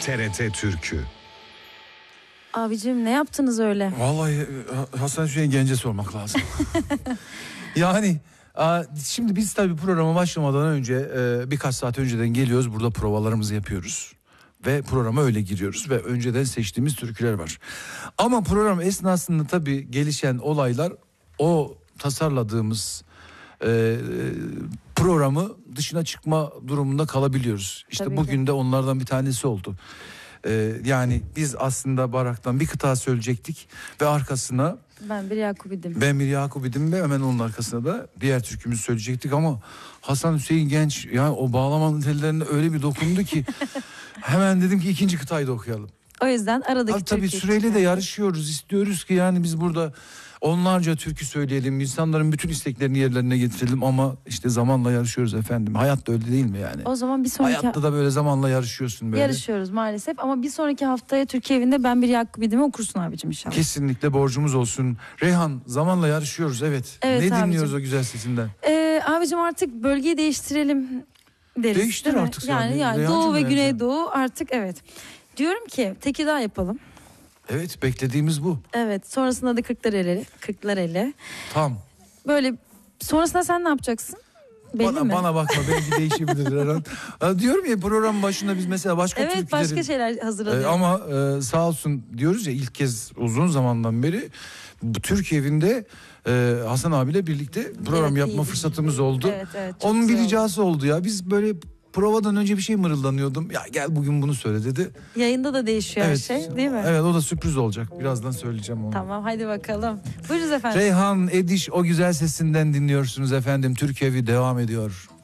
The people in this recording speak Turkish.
TRT Türkü. Abicim ne yaptınız öyle? Vallahi Hasan Hüseyin Genç'e sormak lazım. Yani şimdi biz tabii programa başlamadan önce birkaç saat önceden geliyoruz. Burada provalarımızı yapıyoruz. Ve programa öyle giriyoruz ve önceden seçtiğimiz türküler var. Ama program esnasında tabii gelişen olaylar o tasarladığımız programı dışına çıkma durumunda kalabiliyoruz. İşte Tabii bugün ki. de onlardan bir tanesi oldu. Yani biz aslında Barak'tan bir kıta söyleyecektik ve arkasına Ben bir Yakubidim. ben bir Yakubidim ve hemen onun arkasına da diğer türkümüzü söyleyecektik ama Hasan Hüseyin Genç yani o bağlamanın tellerine öyle bir dokundu ki hemen dedim ki ikinci kıtayı da okuyalım. O yüzden aradaki Tabii türkü süreyle de çıkardık. yarışıyoruz, istiyoruz ki yani biz burada onlarca türkü söyleyelim, insanların bütün isteklerini yerlerine getirelim ama işte zamanla yarışıyoruz efendim. Hayat da öyle değil mi yani? O zaman bir sonraki Hayatta da böyle zamanla yarışıyorsun böyle. yarışıyoruz maalesef ama bir sonraki haftaya Türkiye evinde ben bir Yakubidim'i okursun abicim inşallah. Kesinlikle borcumuz olsun. Reyhan zamanla yarışıyoruz evet. Evet Ne abicim. dinliyoruz o güzel sesinden? Abicim artık bölgeyi değiştirelim deriz. Değiştir değil mi? artık Yani, sen. yani Reyhancığım Doğu ve bence. Güneydoğu artık evet. Diyorum ki Tekirdağ yapalım. Evet beklediğimiz bu. Evet sonrasında da Kırklareli. Tam. Böyle sonrasında sen ne yapacaksın? Belli mi? Bana bakma belki değişebilir her an. Diyorum ya program başında biz mesela başka Evet türkülerin... başka şeyler hazırladık. Ama sağ olsun diyoruz ya ilk kez uzun zamandan beri bu Türk evinde Hasan abiyle birlikte program Evet, yapma iyi. fırsatımız oldu. Evet, çok Onun bir güzel oldu. ricası oldu ya biz böyle provadan önce bir şey mırıldanıyordum. Ya gel bugün bunu söyle dedi. Yayında da değişiyor her şey değil mi? Evet o da sürpriz olacak. Birazdan söyleyeceğim onu. Tamam hadi bakalım. Buyurunuz efendim. Reyhan Ediş o güzel sesinden dinliyorsunuz efendim. Türk Evi devam ediyor.